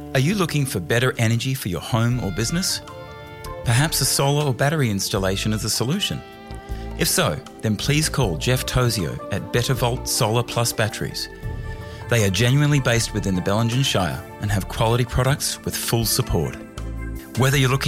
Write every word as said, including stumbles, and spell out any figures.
Are you looking for better energy for your home or business? Perhaps a solar or battery installation is the solution. If so, then please call Jeff Tozio at BetterVolt Solar Plus Batteries. They are genuinely based within the Bellingen Shire and have quality products with full support. Whether you're looking